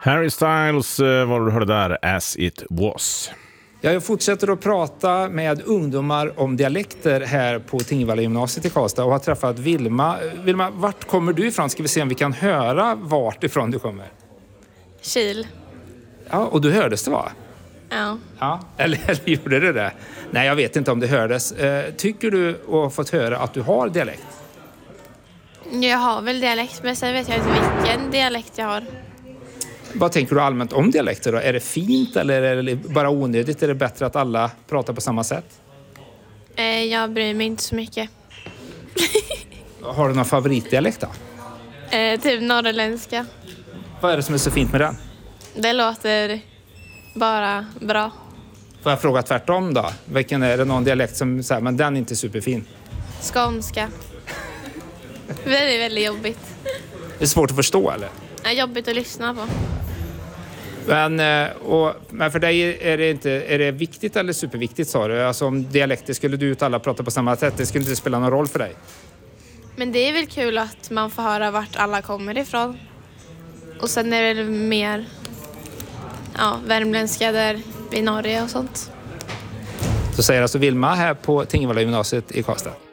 Harry Styles vad du hörde där, As It Was. Jag fortsätter att prata med ungdomar om dialekter här på Tingvalla gymnasiet i Karlstad och har träffat Vilma. Vilma, vart kommer du ifrån? Ska vi se om vi kan höra vart ifrån du kommer? Kil. Ja, och du hördes det, va? Ja. Ja, eller gjorde du det? Nej, jag vet inte om det hördes. Tycker du och har fått höra att du har dialekt? Jag har väl dialekt, men sen vet jag inte vilken dialekt jag har. Vad tänker du allmänt om dialekter då? Är det fint eller är det bara onödigt? Är det bättre att alla pratar på samma sätt? Jag bryr mig inte så mycket. Har du någon favoritdialekt då? Typ norrländska. Vad är det som är så fint med den? Det låter bara bra. Får jag fråga tvärtom då? Vilken är det någon dialekt som säger men den är inte superfin? Skånska. Det är väldigt jobbigt. Det är svårt att förstå, eller? Jobbigt att lyssna på. Men för dig är det viktigt eller superviktigt, sa du? Alltså om dialekter skulle du ut alla prata på samma sätt, det skulle inte spela någon roll för dig? Men det är väl kul att man får höra vart alla kommer ifrån. Och sen är det mer värmländska där i Norge och sånt. Så säger alltså Vilma här på Tingvalla gymnasiet i Karlstad.